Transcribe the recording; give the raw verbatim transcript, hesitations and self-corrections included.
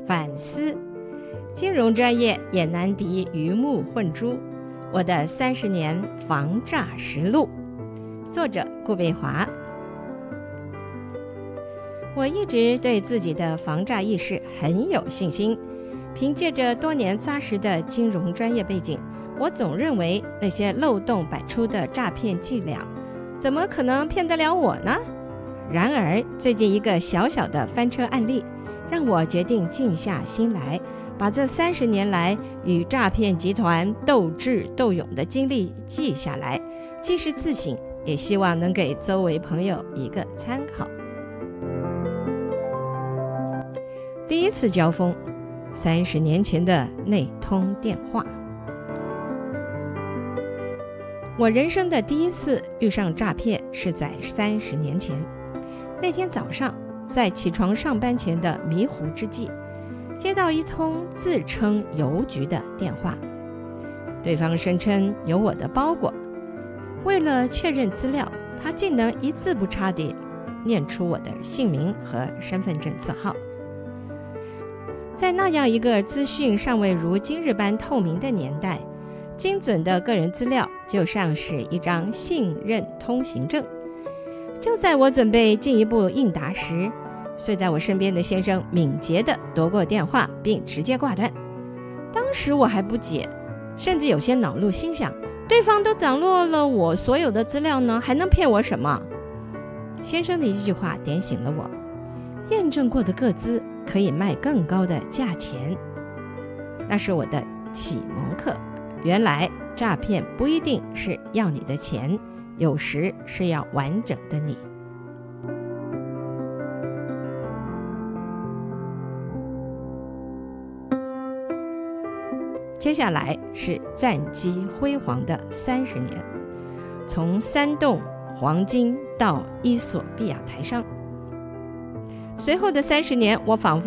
反思，金融专业也难敌鱼目混珠。我的三十年防诈实录，作者顾贝华。我一直对自己的防诈意识很有信心，凭借着多年扎实的金融专业背景，我总认为那些漏洞百出的诈骗伎俩，怎么可能骗得了我呢？然而，最近一个小小的翻车案例，让我决定静下心来，把这三十年来与诈骗集团斗智斗勇的经历记下来，既是自省，也希望能给周围朋友一个参考。第一次交锋，三十年前的那通电话。我人生的第一次遇上诈骗是在三十年前。那天早上，在起床上班前的迷糊之际，接到一通自称邮局的电话，对方声称有我的包裹。为了确认资料，他竟能一字不差地念出我的姓名和身份证字号。在那样一个资讯尚未如今日般透明的年代，精准的个人资料就像是一张信任通行证。就在我准备进一步应答时，睡在我身边的先生敏捷地夺过电话，并直接挂断。当时我还不解，甚至有些恼怒，心想：对方都掌握了我所有的资料呢，还能骗我什么？先生的一句话点醒了我：验证过的个资可以卖更高的价钱。那是我的启蒙课，原来诈骗不一定是要你的钱，有时是要完整的你。接下来是战绩辉煌的三十年，从山洞、黄金到伊索比亚台商。随后的三十年，我仿佛